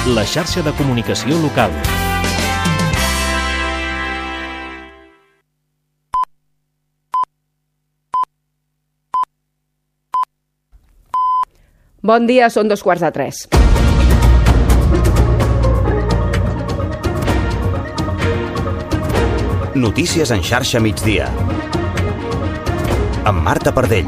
la xarxa de comunicació local. Bon dia, són 2:15. Notícies en xarxa migdia. Amb Marta Pardell.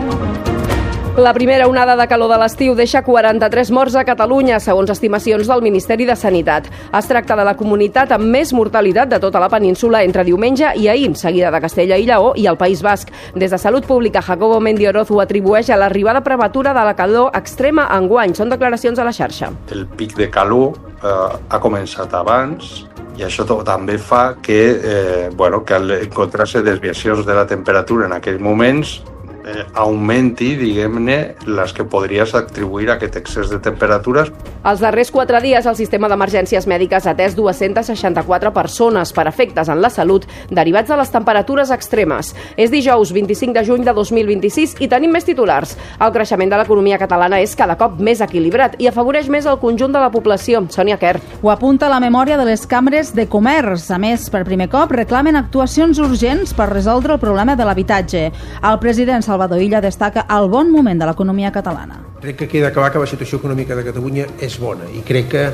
La primera onada de calor de l'estiu deixa 43 morts a Catalunya, segons estimacions del Ministeri de Sanitat. Es tracta de la comunitat amb més mortalitat de tota la península entre diumenge i ahir, seguida de Castella i Lleó i el País Basc. Des de Salut Pública, Jacobo Mendioroz ho atribueix a l'arribada prematura de la calor extrema enguany. Són declaracions a la xarxa. El pic de calor ha començat abans i això també fa que, que al encontrar-se desviacions de la temperatura en aquells moments augmenti, diguem-ne, les que podries atribuir a aquest excés de temperatures. Els darrers 4 dies, el sistema d'emergències mèdiques ha atès 264 persones per efectes en la salut derivats de les temperatures extremes. És dijous 25 de juny de 2026 i tenim més titulars. El creixement de l'economia catalana és cada cop més equilibrat i afavoreix més el conjunt de la població. Sònia Quer. Ho apunta la memòria de les cambres de comerç. A més, per primer cop, reclamen actuacions urgents per resoldre el problema de l'habitatge. El president Salvador Illa destaca el bon moment de l'economia catalana. Crec que queda clar que la situació econòmica de Catalunya és bona i crec que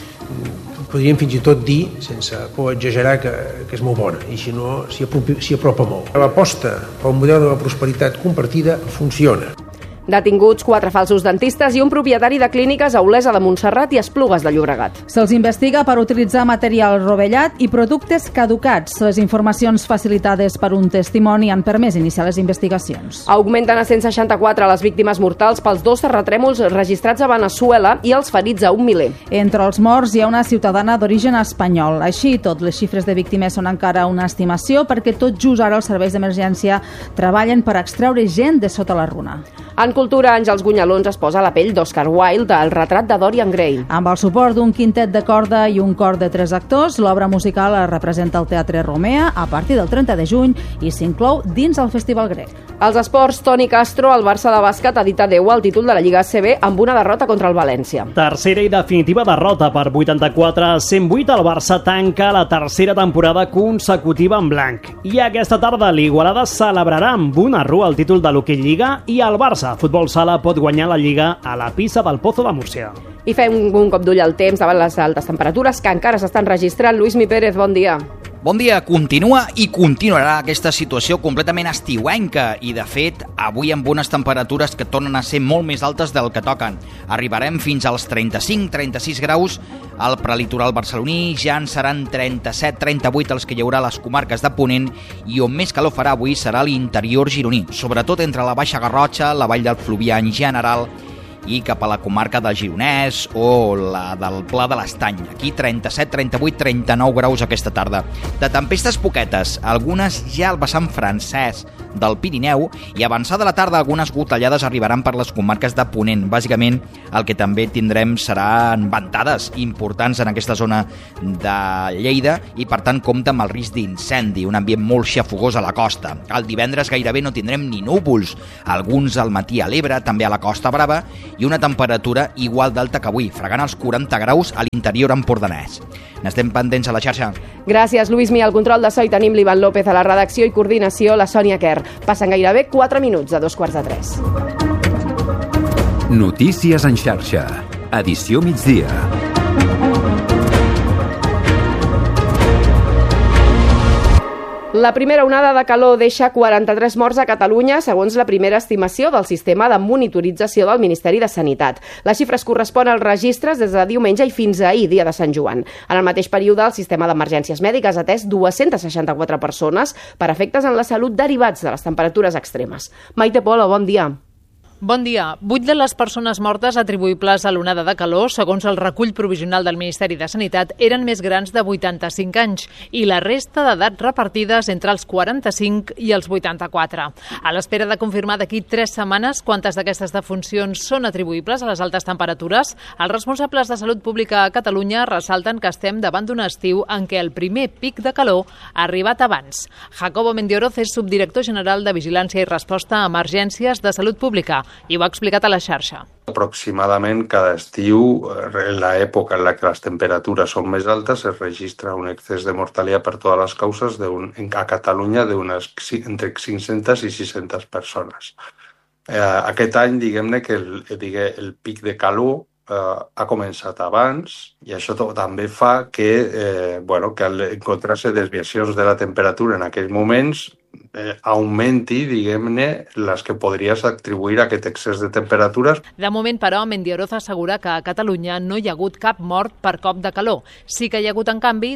podríem fins i tot dir, sense por exagerar, que és molt bona i si no s'hi apropa molt. L'aposta pel model de la prosperitat compartida funciona. Detinguts 4 falsos dentistes i un propietari de clíniques a Olesa de Montserrat i Esplugues de Llobregat. Se'ls investiga per utilitzar material rovellat i productes caducats. Les informacions facilitades per un testimoni han permès iniciar les investigacions. Augmenten a 164 les víctimes mortals pels 2 terratrèmols registrats a Veneçuela i els ferits a un miler. Entre els morts hi ha una ciutadana d'origen espanyol. Així i tot, les xifres de víctimes són encara una estimació perquè tot just ara els serveis d'emergència treballen per extreure gent de sota la runa. En cultura, Àngels Gunyalons es posa a la pell d'Oscar Wilde al retrat de Dorian Gray. Amb el suport d'un quintet de corda i un cor de 3 actors, l'obra musical es representa al Teatre Romea a partir del 30 de juny i s'inclou dins el Festival Grec. Als esports, Toni Castro, el Barça de bàsquet, ha dit adeu al títol de la Lliga ACB amb una derrota contra el València. Tercera i definitiva derrota per 84-108. El Barça tanca la tercera temporada consecutiva en blanc. I aquesta tarda l'Igualada celebrarà amb una rua el títol de l'Hockey Lliga i el Barça Futbol Sala pot guanyar la Lliga a la pista del Pozo de Múrcia. I fem un cop d'ull al temps davant les altes temperatures que encara s'estan registrant. Luismi Pérez, bon dia. Bon dia. Continua i continuarà aquesta situació completament estiuenca i, de fet, avui amb unes temperatures que tornen a ser molt més altes del que toquen. Arribarem fins als 35-36 graus al prelitoral barceloní, ja en seran 37-38 els que hi haurà a les comarques de Ponent i on més calor farà avui serà l'interior gironí, sobretot entre la Baixa Garrotxa, la Vall del Fluvià en general i cap a la comarca del Gironès o la del Pla de l'Estany. Aquí 37, 38, 39 graus aquesta tarda. De tempestes poquetes, algunes ja al vessant francès del Pirineu i avançada la tarda algunes gotellades arribaran per les comarques de Ponent. Bàsicament el que també tindrem seran ventades importants en aquesta zona de Lleida i per tant compta amb el risc d'incendi, un ambient molt xafogós a la costa. El divendres gairebé no tindrem ni núvols, alguns al matí a l'Ebre, també a la Costa Brava, i una temperatura igual d'alta que avui, fregant els 40 graus a l'interior empordanès. N'estem pendents a la xarxa. Gràcies, Luismi. Al control de so hi tenim l'Ivan López, a la redacció i coordinació la Sònia Quer. Passen gairebé 4 minuts de 2:15. Notícies en xarxa. Edició migdia. La primera onada de calor deixa 43 morts a Catalunya, segons la primera estimació del sistema de monitorització del Ministeri de Sanitat. La xifra es correspon als registres des de diumenge i fins a ahir, dia de Sant Joan. En el mateix període, el sistema d'emergències mèdiques ha atès 264 persones per efectes en la salut derivats de les temperatures extremes. Maite Polo, bon dia. Bon dia. 8 de les persones mortes atribuïbles a l'onada de calor, segons el recull provisional del Ministeri de Sanitat, eren més grans de 85 anys i la resta d'edats repartides entre els 45 i els 84. A l'espera de confirmar d'aquí 3 setmanes quantes d'aquestes defuncions són atribuïbles a les altes temperatures, els responsables de Salut Pública a Catalunya ressalten que estem davant d'un estiu en què el primer pic de calor ha arribat abans. Jacobo Mendioroz és subdirector general de Vigilància i Resposta a Emergències de Salut Pública. i ho ha explicat a la xarxa. Aproximadament cada estiu, en l'època en la que les temperatures són més altes, es registra un excés de mortalitat per totes les causes a Catalunya entre 500 i 600 persones. Aquest any, diguem-ne que el pic de calor ha començat abans i això també fa que al encontrar-se desviacions de la temperatura en aquells moments augmenti, diguem-ne, les que podries atribuir a aquest excés de temperatures. De moment, però, Mendioroz assegura que a Catalunya no hi ha hagut cap mort per cop de calor. Sí que hi ha hagut, en canvi,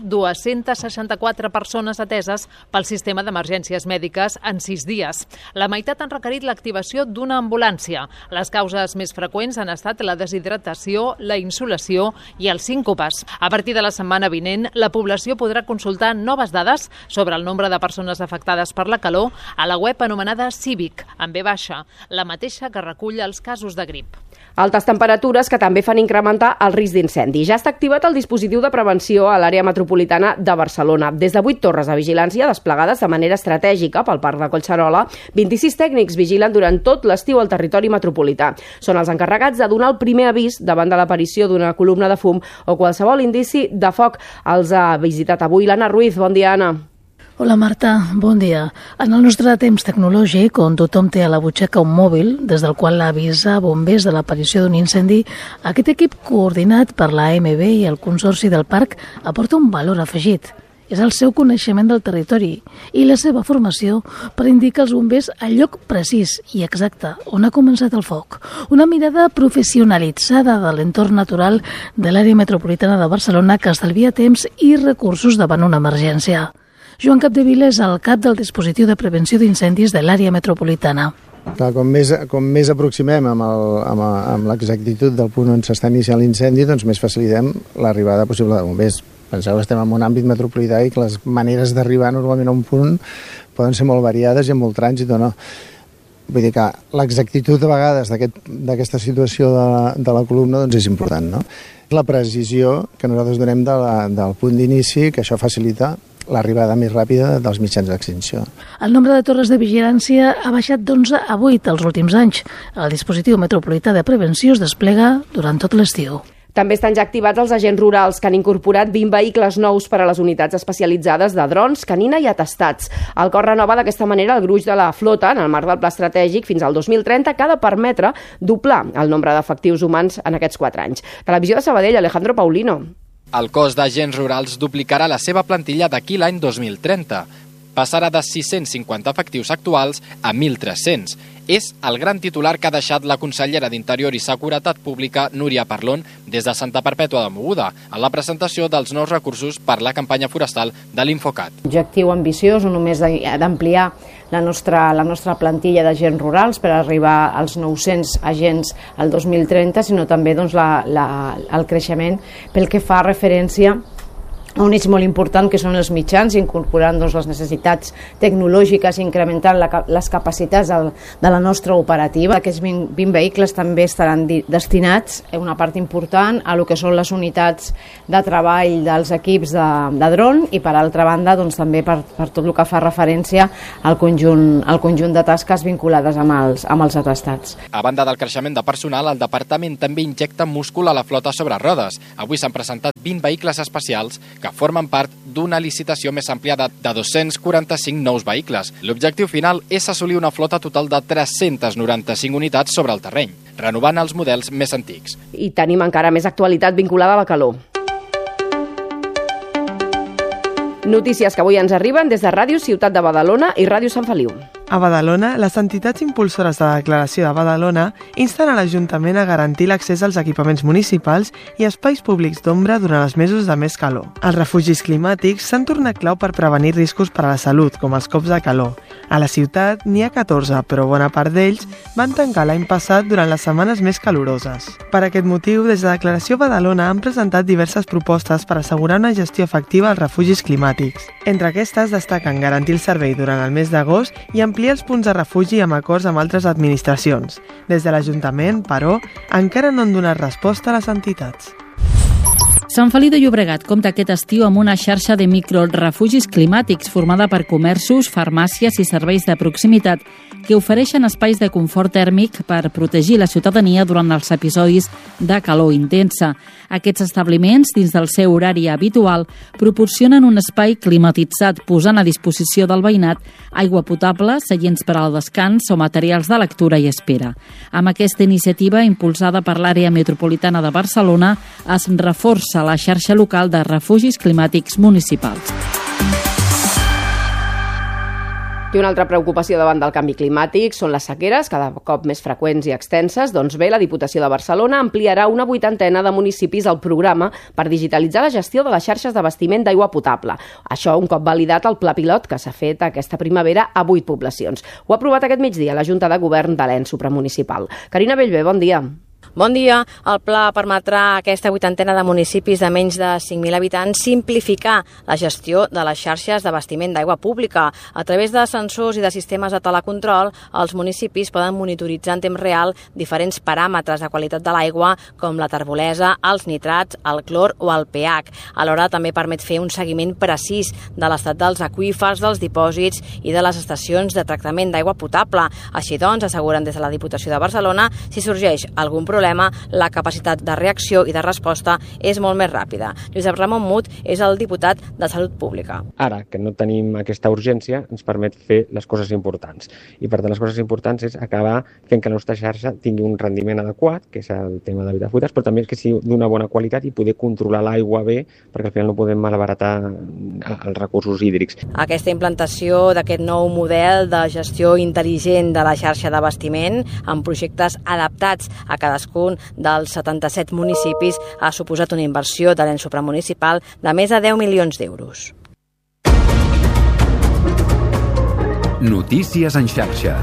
264 persones ateses pel sistema d'emergències mèdiques en 6 dies. La meitat han requerit l'activació d'una ambulància. Les causes més freqüents han estat la deshidratació, la insolació i els síncopes. A partir de la setmana vinent, la població podrà consultar noves dades sobre el nombre de persones afectades per la calor a la web anomenada Cívic, amb B baixa, la mateixa que recull els casos de grip. Altes temperatures que també fan incrementar el risc d'incendi. Ja està activat el dispositiu de prevenció a l'àrea metropolitana de Barcelona. Des de 8 torres de vigilància desplegades de manera estratègica pel Parc de Collserola, 26 tècnics vigilen durant tot l'estiu al territori metropolità. Són els encarregats de donar el primer avís davant de l'aparició d'una columna de fum o qualsevol indici de foc. Els ha visitat avui l'Anna Ruiz. Bon dia, Anna. Hola Marta, bon dia. En el nostre temps tecnològic, on tothom té a la butxaca un mòbil, des del qual avisa bombers de l'aparició d'un incendi, aquest equip coordinat per la AMB i el Consorci del Parc aporta un valor afegit. És el seu coneixement del territori i la seva formació per indicar als bombers el lloc precís i exacte on ha començat el foc. Una mirada professionalitzada de l'entorn natural de l'àrea metropolitana de Barcelona que estalvia temps i recursos davant una emergència. Joan Capdevila és el cap del dispositiu de prevenció d'incendis de l'àrea metropolitana. Com més aproximem amb l'exactitud del punt on s'està iniciant l'incendi, doncs més facilitem l'arribada possible de bombers. Penseu que estem en un àmbit metropolità i que les maneres d'arribar normalment a un punt poden ser molt variades i amb molt trànsit o no. Vull dir que l'exactitud de vegades d'aquesta situació de la columna doncs és important, no? La precisió que nosaltres donem del punt d'inici, que això facilita l'arribada més ràpida dels mitjans d'extinció. El nombre de torres de vigilància ha baixat d'11 a 8 els últims anys. El dispositiu metropolità de prevenció es desplega durant tot l'estiu. També estan ja activats els agents rurals que han incorporat 20 vehicles nous per a les unitats especialitzades de drons, canina i atestats. El cos renova d'aquesta manera el gruix de la flota en el marc del pla estratègic fins al 2030 que ha de permetre doblar el nombre d'efectius humans en aquests 4 anys. Televisió de Sabadell, Alejandro Paulino. El cos d'agents rurals duplicarà la seva plantilla d'aquí l'any 2030. Passarà de 650 efectius actuals a 1.300. És el gran titular que ha deixat la consellera d'Interior i Seguretat Pública, Núria Parlon, des de Santa Perpètua de Mogoda, en la presentació dels nous recursos per la campanya forestal de l'Infocat. Objectiu ambiciós, no només d'ampliar la nostra plantilla d'agents rurals per arribar als 900 agents al 2030, sinó també el creixement pel que fa referència a un eix molt important que són els mitjans, incorporant les necessitats tecnològiques i incrementant les capacitats de la nostra operativa. Aquests 20 vehicles també estaran destinats, una part important, a lo que són les unitats de treball dels equips de dron i, per altra banda, també per tot el que fa referència al conjunt de tasques vinculades amb els atestats. A banda del creixement de personal, el departament també injecta múscul a la flota sobre rodes. Avui s'han presentat 20 vehicles especials que formen part d'una licitació més àmplia de 245 nous vehicles. L'objectiu final és assolir una flota total de 395 unitats sobre el terreny, renovant els models més antics. I tenim encara més actualitat vinculada a la calor. Notícies que avui ens arriben des de Ràdio Ciutat de Badalona i Ràdio Sant Feliu. A Badalona, les entitats impulsores de la declaració de Badalona insten a l'Ajuntament a garantir l'accés als equipaments municipals i espais públics d'ombra durant els mesos de més calor. Els refugis climàtics s'han tornat clau per prevenir riscos per a la salut, com els cops de calor. A la ciutat n'hi ha 14, però bona part d'ells van tancar l'any passat durant les setmanes més caloroses. Per aquest motiu, des de Declaració Badalona han presentat diverses propostes per assegurar una gestió efectiva als refugis climàtics. Entre aquestes destaquen garantir el servei durant el mes d'agost i ampliar els punts de refugi amb acords amb altres administracions. Des de l'Ajuntament, però, encara no han donat resposta a les entitats. Sant Feliu de Llobregat compta aquest estiu amb una xarxa de microrefugis climàtics formada per comerços, farmàcies i serveis de proximitat que ofereixen espais de confort tèrmic per protegir la ciutadania durant els episodis de calor intensa. Aquests establiments, dins del seu horari habitual, proporcionen un espai climatitzat posant a disposició del veïnat aigua potable, seients per al descans o materials de lectura i espera. Amb aquesta iniciativa, impulsada per l'àrea metropolitana de Barcelona, es reforça la xarxa local de refugis climàtics municipals. I una altra preocupació davant del canvi climàtic són les sequeres, cada cop més freqüents i extenses. Doncs bé, la Diputació de Barcelona ampliarà una 80ena de municipis al programa per digitalitzar la gestió de les xarxes d'abastiment d'aigua potable. Això un cop validat el pla pilot que s'ha fet aquesta primavera a 8 poblacions. Ho ha aprovat aquest migdia la Junta de Govern de l'ENS supramunicipal. Carina Bellver, bon dia. Bon dia. El pla permetrà a aquesta 80ena de municipis de menys de 5.000 habitants simplificar la gestió de les xarxes d'abastiment d'aigua pública. A través de sensors i de sistemes de telecontrol, els municipis poden monitoritzar en temps real diferents paràmetres de qualitat de l'aigua, com la terbolesa, els nitrats, el clor o el pH. Alhora també permet fer un seguiment precís de l'estat dels aqüífers, dels dipòsits i de les estacions de tractament d'aigua potable. Així doncs, asseguren des de la Diputació de Barcelona, si sorgeix algun problema, la capacitat de reacció i de resposta és molt més ràpida. Josep Ramon Mut és el diputat de Salut Pública. Ara que no tenim aquesta urgència, ens permet fer les coses importants. I per tant, les coses importants és acabar fent que la nostra xarxa tingui un rendiment adequat, que és el tema de l'habitafuites, però també que sigui d'una bona qualitat i poder controlar l'aigua bé, perquè al final no podem malbaratar els recursos hídrics. Aquesta implantació d'aquest nou model de gestió intel·ligent de la xarxa d'abastiment amb projectes adaptats a cadascun dels 77 municipis ha suposat una inversió de l'ens supramunicipal de més de 10 milions d'euros. Notícies en xarxa.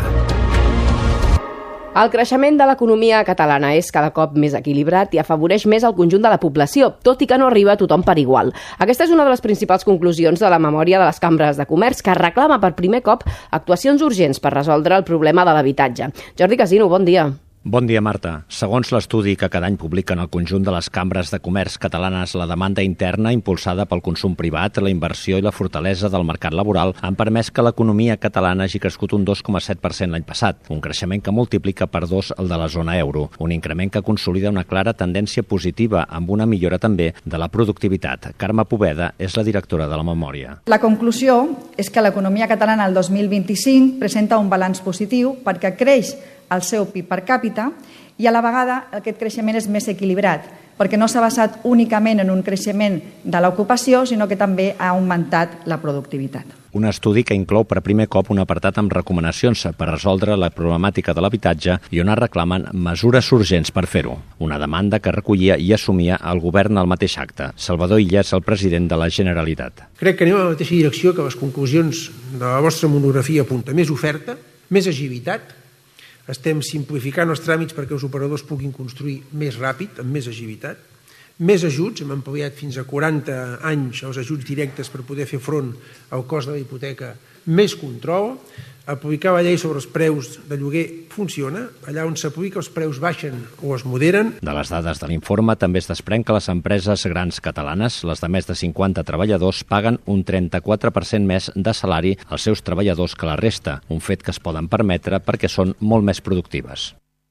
El creixement de l'economia catalana és cada cop més equilibrat i afavoreix més el conjunt de la població, tot i que no arriba a tothom per igual. Aquesta és una de les principals conclusions de la memòria de les cambres de comerç, que reclama per primer cop actuacions urgents per resoldre el problema de l'habitatge. Jordi Casino, bon dia. Bon dia, Marta. Segons l'estudi que cada any publiquen el conjunt de les cambres de comerç catalanes, la demanda interna impulsada pel consum privat, la inversió i la fortalesa del mercat laboral han permès que l'economia catalana hagi crescut un 2,7% l'any passat, un creixement que multiplica per 2 el de la zona euro, un increment que consolida una clara tendència positiva amb una millora també de la productivitat. Carme Poveda és la directora de la memòria. La conclusió és que l'economia catalana el 2025 presenta un balanç positiu perquè creix el seu PIB per càpita i a la vegada aquest creixement és més equilibrat perquè no s'ha basat únicament en un creixement de l'ocupació, sinó que també ha augmentat la productivitat. Un estudi que inclou per primer cop un apartat amb recomanacions per resoldre la problemàtica de l'habitatge i on es reclamen mesures urgents per fer-ho. Una demanda que recollia i assumia el govern al mateix acte. Salvador Illa és el president de la Generalitat. Crec que anem a la mateixa direcció que les conclusions de la vostra monografia apunta. Més oferta, més agilitat. Estem simplificant els tràmits perquè els operadors puguin construir més ràpid, amb més agilitat. Més ajuts, hem ampliat fins a 40 anys els ajuts directes per poder fer front al cost de la hipoteca. Més control. Aplicar la llei sobre els preus de lloguer funciona. Allà on s'aplica els preus baixen o es moderen. De les dades de l'informe també es desprèn que les empreses grans catalanes, les de més de 50 treballadors, paguen un 34% més de salari als seus treballadors que la resta, un fet que es poden permetre perquè són molt més productives.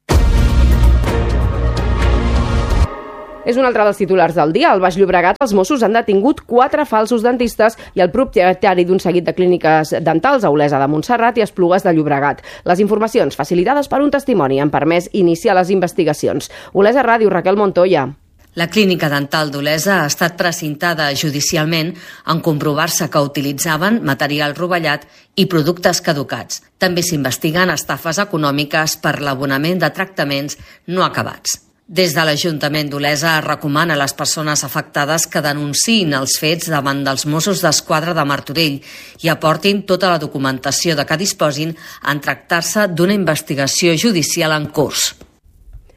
És un altre dels titulars del dia. Al Baix Llobregat els Mossos han detingut 4 falsos dentistes i el propietari d'un seguit de clíniques dentals a Olesa de Montserrat i Esplugues de Llobregat. Les informacions facilitades per un testimoni han permès iniciar les investigacions. Olesa Ràdio, Raquel Montoya. La clínica dental d'Olesa ha estat precintada judicialment en comprovar-se que utilitzaven material rovellat i productes caducats. També s'investiguen estafes econòmiques per l'abonament de tractaments no acabats. Des de l'Ajuntament d'Olesa es recomana a les persones afectades que denunciïn els fets davant dels Mossos d'Esquadra de Martorell i aportin tota la documentació de què disposin en tractar-se d'una investigació judicial en curs.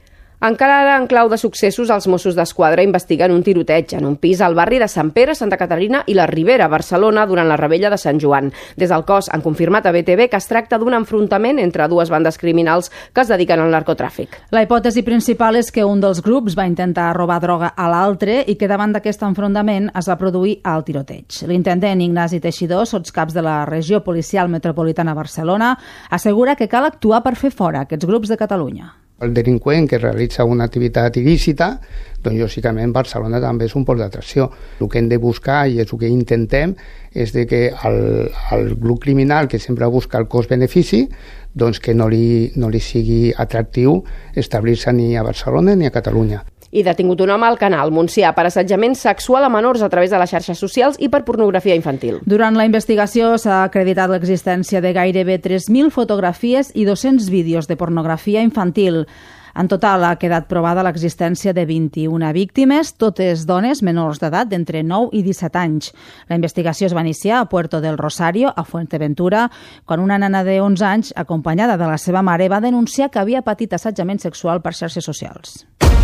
Encara ara, en clau de successos, els Mossos d'Esquadra investiguen un tiroteig en un pis al barri de Sant Pere, Santa Caterina i la Ribera, Barcelona, durant la Rebella de Sant Joan. Des del cos han confirmat a BTV que es tracta d'un enfrontament entre dues bandes criminals que es dediquen al narcotràfic. La hipòtesi principal és que un dels grups va intentar robar droga a l'altre i que davant d'aquest enfrontament es va produir el tiroteig. L'intendent Ignasi Teixidor, sotscaps de la Regió Policial Metropolitana Barcelona, assegura que cal actuar per fer fora aquests grups de Catalunya. El delinqüent que realitza una activitat il·lícita, doncs lògicament Barcelona també és un port d'atracció. El que hem de buscar i és el que intentem és de que el grup criminal que sempre busca el cost-benefici, doncs que no li sigui atractiu establir-se ni a Barcelona ni a Catalunya. I detingut un home al Canal, Montsià, per assetjament sexual a menors a través de les xarxes socials i per pornografia infantil. Durant la investigació s'ha acreditat l'existència de gairebé 3.000 fotografies i 200 vídeos de pornografia infantil. En total ha quedat provada l'existència de 21 víctimes, totes dones menors d'edat d'entre 9 i 17 anys. La investigació es va iniciar a Puerto del Rosario, a Fuerteventura, quan una nena de 11 anys, acompanyada de la seva mare, va denunciar que havia patit assetjament sexual per xarxes socials.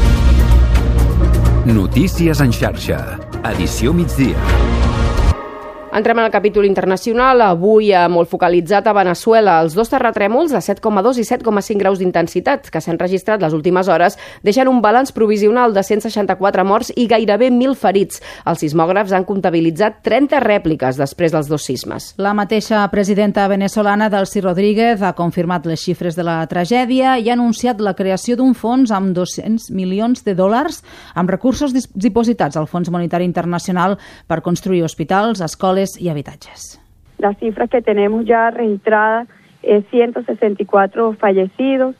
Notícies en xarxa. Edició migdia. Entrem en el capítol internacional, avui molt focalitzat a Veneçuela. Els dos terratrèmols de 7,2 i 7,5 graus d'intensitat que s'han registrat les últimes hores deixen un balanç provisional de 164 morts i gairebé 1.000 ferits. Els sismògrafs han comptabilitzat 30 rèpliques després dels dos sismes. La mateixa presidenta venezolana, Delcy Rodríguez, ha confirmat les xifres de la tragèdia i ha anunciat la creació d'un fons amb $200 milions amb recursos dipositats al Fons Monetari Internacional per construir hospitals, escoles y habitatges. Las cifras que tenemos ya registradas es 164 fallecidos,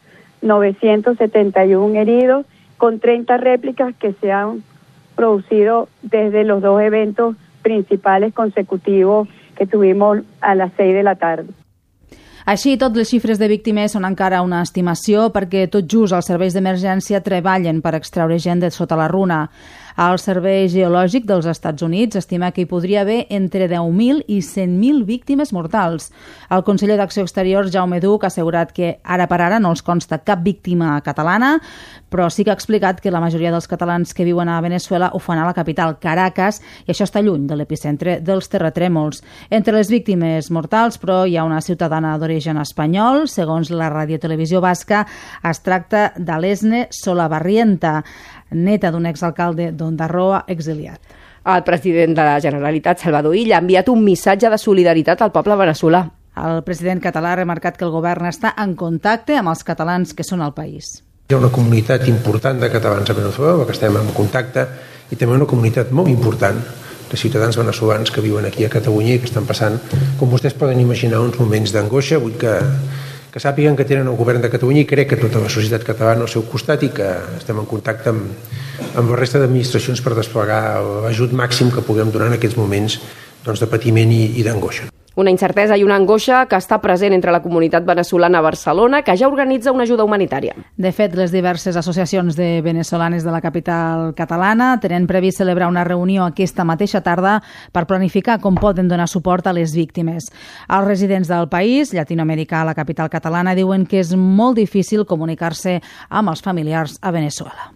971 heridos, con 30 réplicas que se han producido desde los dos eventos principales consecutivos que tuvimos a las 6 de la tarde. Així, tot les xifres de víctimes són encara una estimació perquè tot just els serveis d'emergència treballen per extreure gent de sota la runa. El Servei Geològic dels Estats Units estima que hi podria haver entre 10.000 i 100.000 víctimes mortals. El conseller d'Acció Exterior, Jaume Duch, ha assegurat que ara per ara no els consta cap víctima catalana, però sí que ha explicat que la majoria dels catalans que viuen a Veneçuela ho fan a la capital, Caracas, i això està lluny de l'epicentre dels terratrèmols. Entre les víctimes mortals, però, hi ha una ciutadana d'origen espanyol. Segons la radiotelevisió basca, es tracta d'Alesne Solabarrienta, neta d'un exalcalde d'Ondarroa exiliat. El president de la Generalitat, Salvador Illa, ha enviat un missatge de solidaritat al poble veneçolà. El president català ha remarcat que el govern està en contacte amb els catalans que són al país. Hi ha una comunitat important de catalans a Veneçuela, que estem en contacte, i també una comunitat molt important de ciutadans veneçolans que viuen aquí a Catalunya i que estan passant, com vostès poden imaginar, uns moments d'angoixa. Vull que sàpiguen que tenen el govern de Catalunya i crec que tota la societat catalana al seu costat i que estem en contacte amb la resta d'administracions per desplegar l'ajut màxim que puguem donar en aquests moments de patiment i d'angoixa. Una incertesa i una angoixa que està present entre la comunitat veneçolana a Barcelona, que ja organitza una ajuda humanitària. De fet, les diverses associacions de venezolanes de la capital catalana tenen previst celebrar una reunió aquesta mateixa tarda per planificar com poden donar suport a les víctimes. Els residents del país llatinoamericà a la capital catalana diuen que és molt difícil comunicar-se amb els familiars a Veneçuela.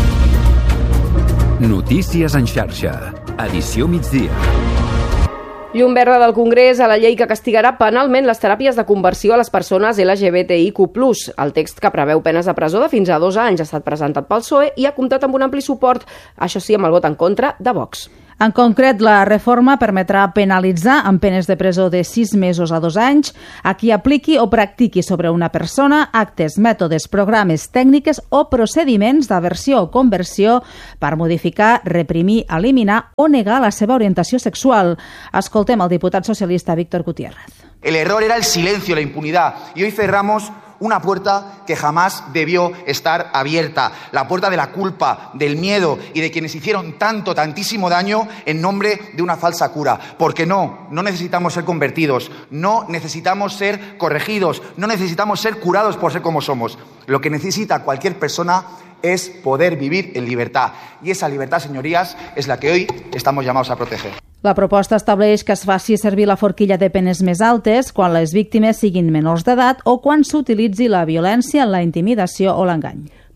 Notícies en xarxa. Edició migdia. Llum verda del Congrés a la llei que castigarà penalment les teràpies de conversió a les persones LGBTIQ+. El text que preveu penes de presó de fins a 2 anys ha estat presentat pel PSOE i ha comptat amb un ampli suport, això sí, amb el vot en contra de Vox. En concret, la reforma permetrà penalitzar amb penes de presó de 6 mesos a 2 anys a qui apliqui o practiqui sobre una persona actes, mètodes, programes, tècniques o procediments d'aversió o conversió per modificar, reprimir, eliminar o negar la seva orientació sexual. Escoltem el diputat socialista Víctor Gutiérrez. El error era el silencio, la impunidad, y hoy cerramos una puerta que jamás debió estar abierta, la puerta de la culpa, del miedo y de quienes hicieron tantísimo daño en nombre de una falsa cura. Porque no necesitamos ser convertidos, no necesitamos ser corregidos, no necesitamos ser curados por ser como somos. Lo que necesita cualquier persona es poder vivir en libertad. Y esa libertad, señorías, es la que hoy estamos llamados a proteger. La proposta estableix que es faci servir la forquilla de penes més altes quan les víctimes siguin menors d'edat o quan s'utilitzi la violència, la intimidació o l'engany.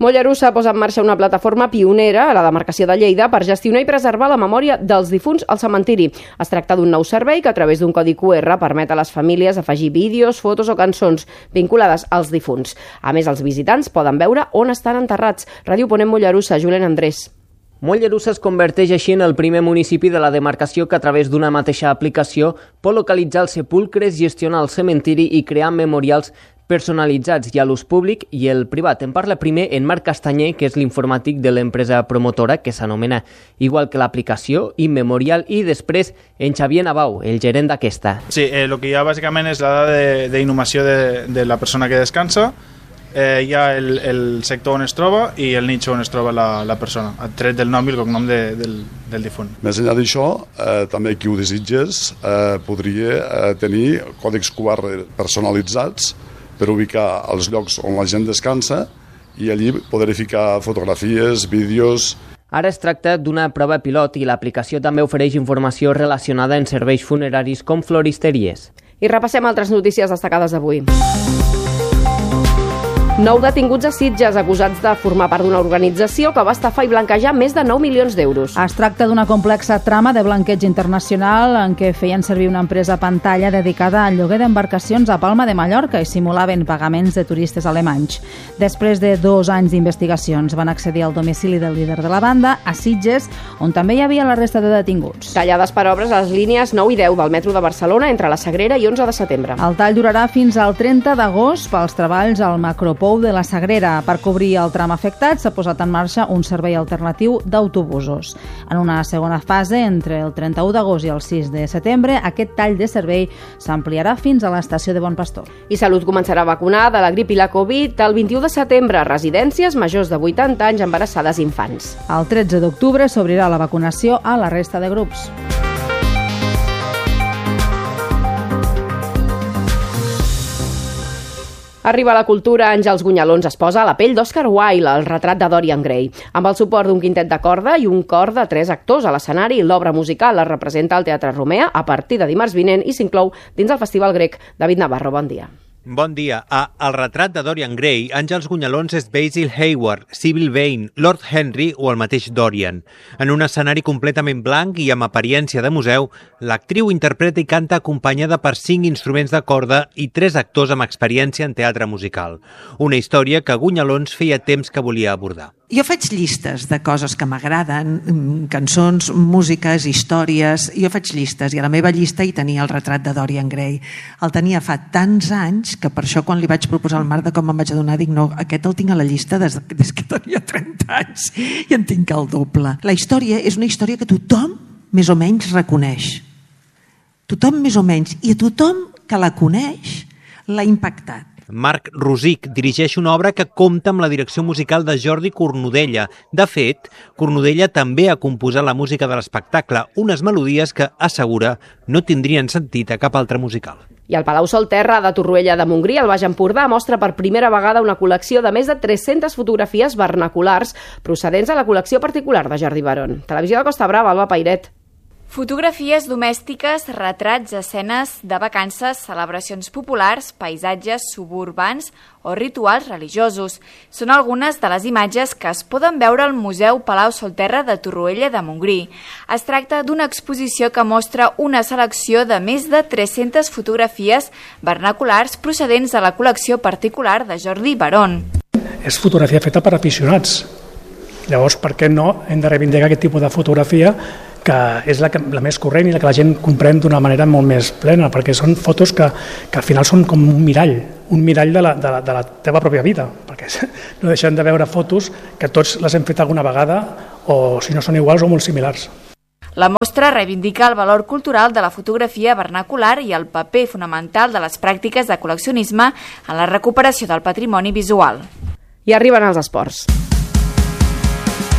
Mollerussa posa en marxa una plataforma pionera a la demarcació de Lleida per gestionar i preservar la memòria dels difunts al cementiri. Es tracta d'un nou servei que a través d'un codi QR permet a les famílies afegir vídeos, fotos o cançons vinculades als difunts. A més, els visitants poden veure on estan enterrats. Ràdio Ponent Mollerussa, Julen Andrés. Mollerussa es converteix així en el primer municipi de la demarcació que a través d'una mateixa aplicació pot localitzar els sepulcres, gestionar el cementiri i crear memorials personalitzats i a l'ús públic i el privat. En parla primer en Marc Castanyer, que és l'informàtic de l'empresa promotora, que s'anomena igual que l'aplicació, Immemorial, i després en Xavier Navau, el gerent d'aquesta. Sí, el que hi ha bàsicament és la dada d'inhumació de la persona que descansa, hi ha el sector on es troba i el nicho on es troba la persona, tret del nom i el cognom del difunt. Més enllà d'això, també qui ho desitges podria tenir còdecs QR personalitzats per ubicar els llocs on la gent descansa i allí poder ficar fotografies, vídeos. Ara es tracta d'una prova pilot i l'aplicació també ofereix informació relacionada en serveis funeraris com floristeries. I repassem altres notícies destacades d'avui. 9 detinguts a Sitges acusats de formar part d'una organització que va estafar i blanquejar més de 9 milions d'euros. Es tracta d'una complexa trama de blanqueig internacional en què feien servir una empresa pantalla dedicada al lloguer d'embarcacions a Palma de Mallorca i simulaven pagaments de turistes alemanys. Després de 2 anys d'investigacions van accedir al domicili del líder de la banda, a Sitges, on també hi havia la resta de detinguts. Tallades per obres a les línies 9 i 10 del metro de Barcelona entre la Sagrera i 11 de setembre. El tall durarà fins al 30 d'agost pels treballs al Macropou de la Sagrera. Per cobrir el tram afectat s'ha posat en marxa un servei alternatiu d'autobusos. En una segona fase, entre el 31 d'agost i el 6 de setembre, aquest tall de servei s'ampliarà fins a l'estació de Bon Pastor. I Salut començarà a vacunar de la grip i la Covid el 21 de setembre a residències majors de 80 anys, embarassades i infants. El 13 d'octubre s'obrirà la vacunació a la resta de grups. Arriba a la cultura, Àngels Gunyalons es posa a la pell d'Oscar Wilde, el retrat de Dorian Gray. Amb el suport d'un quintet de corda i un cor de 3 actors a l'escenari, l'obra musical es representa al Teatre Romea a partir de dimarts vinent i s'inclou dins el Festival Grec. David Navarro, bon dia. Bon dia. A El retrat de Dorian Gray, Àngels Gunyalons és Basil Hayward, Sybil Vane, Lord Henry o el mateix Dorian. En un escenari completament blanc i amb apariència de museu, l'actriu interpreta i canta acompanyada per 5 instruments de corda i 3 actors amb experiència en teatre musical. Una història que Gunyalons feia temps que volia abordar. Jo faig llistes de coses que m'agraden, cançons, músiques, històries. Jo faig llistes i a la meva llista hi tenia el retrat de Dorian Gray. El tenia fa tants anys que per això quan li vaig proposar el Marc de com em vaig adonar dic no, aquest el tinc a la llista des que tenia 30 anys i en tinc el doble. La història és una història que tothom més o menys reconeix. Tothom més o menys. I a tothom que la coneix l'ha impactat. Marc Rosic dirigeix una obra que compta amb la direcció musical de Jordi Cornudella. De fet, Cornudella també ha composat la música de l'espectacle, unes melodies que, assegura, no tindrien sentit a cap altre musical. I el Palau Solterra de Torroella de Montgrí, al Baix Empordà, mostra per primera vegada una col·lecció de més de 300 fotografies vernaculars procedents de la col·lecció particular de Jordi Barón. Televisió de Costa Brava, Alba Pairet. Fotografies domèstiques, retrats, escenes de vacances, celebracions populars, paisatges suburbans o rituals religiosos. Són algunes de les imatges que es poden veure al Museu Palau Solterra de Torroella de Montgrí. Es tracta d'una exposició que mostra una selecció de més de 300 fotografies vernaculars procedents de la col·lecció particular de Jordi Barón. És fotografia feta per aficionats. Llavors, per què no hem de reivindicar aquest tipus de fotografia que és la més corrent i la que la gent comprèn d'una manera molt més plena, perquè són fotos que al final són com un mirall de la teva pròpia vida, perquè no deixem de veure fotos que tots les hem fet alguna vegada o si no són iguals o molt similars. La mostra reivindica el valor cultural de la fotografia vernacular i el paper fonamental de les pràctiques de col·leccionisme en la recuperació del patrimoni visual. I arriben els esports.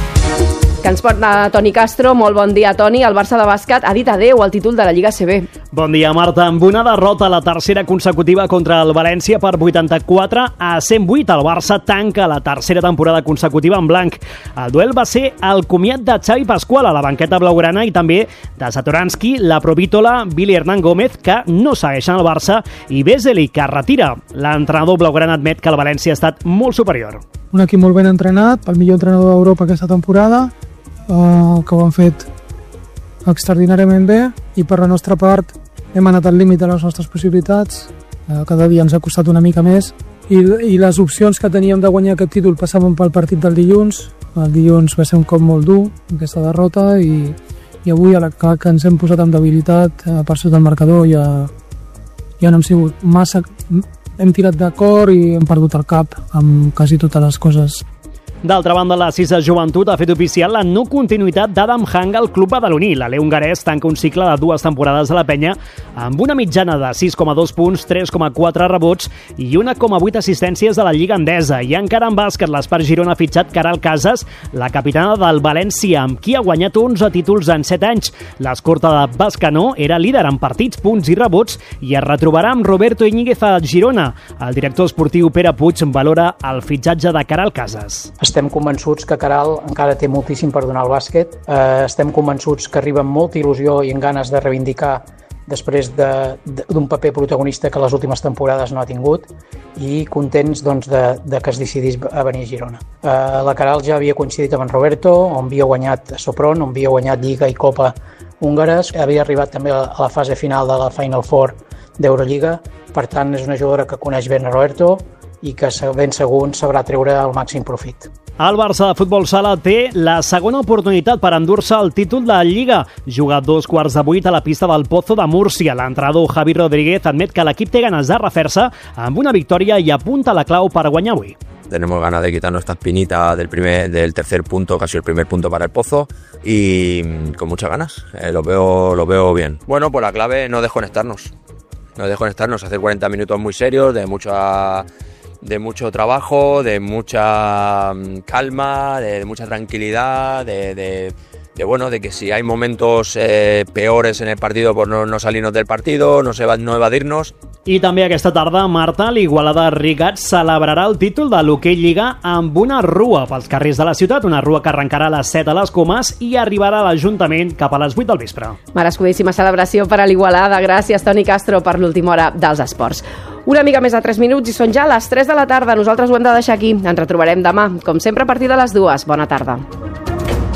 Que ens porta Toni Castro. Molt bon dia, Toni. El Barça de bàsquet ha dit adeu al títol de la Lliga ACB. Bon dia, Marta. Amb una derrota, la tercera consecutiva contra el València per 84-108, el Barça tanca la tercera temporada consecutiva en blanc. El duel va ser el comiat de Xavi Pascual a la banqueta blaugrana i també de Satoranski, la Provítola, Billy Hernán Gómez, que no segueixen el Barça, i Vesely, que es retira. L'entrenador blaugrana admet que el València ha estat molt superior. Un equip molt ben entrenat, el millor entrenador d'Europa aquesta temporada, que ho han fet extraordinàriament bé, i per la nostra part hem anat al límit de les nostres possibilitats. Cada dia ens ha costat una mica més i les opcions que teníem de guanyar aquest títol passaven pel partit del dilluns. El dilluns va ser un cop molt dur, aquesta derrota, i avui que ens hem posat amb debilitat per sota del marcador ja no hem sigut massa... Hem tirat d'acord i hem perdut el cap amb quasi totes les coses. D'altra banda, la Cisa Joventut ha fet oficial la no continuïtat d'Adam Hang al club badaloní. L'alè hongarès tanca un cicle de 2 temporades a la penya amb una mitjana de 6,2 punts, 3,4 rebots i 1,8 assistències de la Lliga Endesa. I encara en bàsquet, l'Espart Girona ha fitxat Caral Casas, la capitana del València, amb qui ha guanyat 11 títols en 7 anys. L'escorta de Bascanó era líder en partits, punts i rebots i es retrobarà amb Roberto Íñiguez a Girona. El director esportiu Pere Puig valora el fitxatge de Caral Casas. Estem convençuts que Caral encara té moltíssim per donar al bàsquet. Estem convençuts que arriba amb molta il·lusió i amb ganes de reivindicar després d'un paper protagonista que les últimes temporades no ha tingut, i contents de que es decidís a venir a Girona. La Caral ja havia coincidit amb en Roberto, on havia guanyat Sopron, on havia guanyat Lliga i Copa húngares, havia arribat també a la fase final de la Final Four d'Eurolliga. Per tant, és una jugadora que coneix ben a Roberto i que ben segur sabrà treure el màxim profit. El Barça de futbol sala té la segona oportunitat per endur-se el títol de la Lliga. Juga a 7:15 a la pista del Pozo de Múrcia. L'entrenador Javi Rodríguez admet que l'equip té ganes de refer-se amb una victòria i apunta la clau per guanyar avui. Tenemos ganas de quitarnos esta espinita del tercer punto, casi el primer punto para el Pozo, y con muchas ganas. Lo veo bien. Bueno, pues la clave no desconectarnos. Hacer 40 minutos muy serios, de mucho trabajo, de mucha calma, de mucha tranquilidad, de que si hay momentos peores en el partido, pues no salirnos del partido, no evadirnos. I també aquesta tarda, Marta, l'Igualada Rigats celebrarà el títol de l'Hockey Lliga amb una rua pels carrers de la ciutat, una rua que arrencarà a les 7 a les Comes i arribarà a l'Ajuntament cap a les 8 del vespre. Merescudíssima celebració per a l'Igualada. Gràcies, Toni Castro, per l'última hora dels esports. Una mica més de 3 minuts i són ja les 3 de la tarda. Nosaltres ho hem de deixar aquí. Ens retrobarem demà, com sempre, a partir de les 2. Bona tarda.